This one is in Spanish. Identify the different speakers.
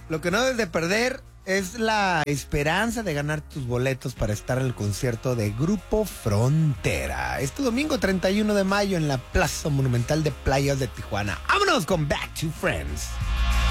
Speaker 1: Lo que no debes de perder es la esperanza de ganar tus boletos para estar en el concierto de Grupo Frontera. Este domingo 31 de mayo en la Plaza Monumental de Playas de Tijuana. ¡Vámonos con Back to Friends!